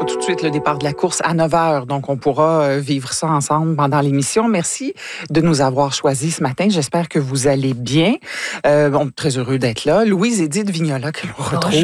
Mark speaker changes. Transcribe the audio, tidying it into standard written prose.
Speaker 1: pas tout de suite le départ de la course à 9 h. Donc, on pourra vivre ça ensemble pendant l'émission. Merci de nous avoir choisis ce matin. J'espère que vous allez bien. Très heureux d'être là. Louise-Édith Vignola, que l'on retrouve.